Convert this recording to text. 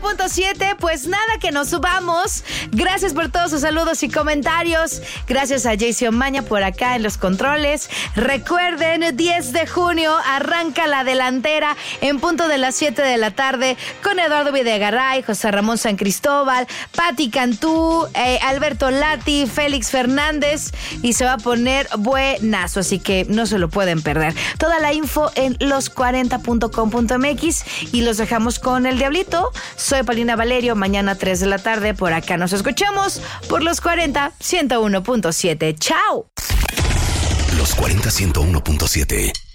101.7. Pues nada, que nos subamos. Gracias por todos sus saludos y comentarios. Gracias a Jaycee Omaña por acá en los controles. Recuerden, 10 de junio arranca la delantera en punto de las 7 de la tarde con Eduardo Videgaray, José Ramón San Cristóbal, Pati Cantú, Alberto Lati, Félix Fernández, y se va a poner buenazo, así que no se lo pueden perder. Toda la info en los40.com.mx y los dejamos con el Diablito. Soy Paulina Valerio, mañana 3 de la tarde por acá nos escuchamos por los 40 101.7. ¡Chao! Los 40 101.7.